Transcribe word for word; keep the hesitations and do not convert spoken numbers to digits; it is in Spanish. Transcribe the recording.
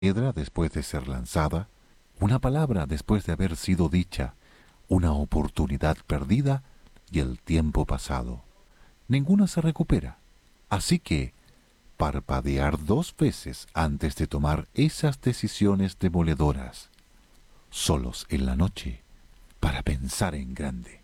piedra después de ser lanzada, una palabra después de haber sido dicha, una oportunidad perdida y el tiempo pasado. Ninguna se recupera. Así que, parpadear dos veces antes de tomar esas decisiones demoledoras, solos en la noche, para pensar en grande.